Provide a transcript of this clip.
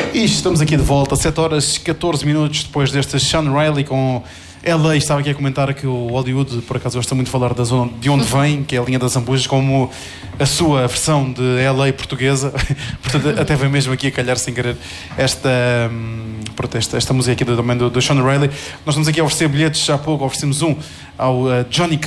E estamos aqui de volta, 7 horas 14 minutos depois deste Sean Riley com LA. Estava aqui a comentar que o Hollywood, por acaso, gosta muito de falar da zona de onde vem, que é a linha das Zambujas, como a sua versão de LA portuguesa. Portanto, até vem mesmo aqui a calhar sem querer esta música aqui também do Sean Riley. Nós estamos aqui a oferecer bilhetes, já há pouco oferecemos um ao Johnny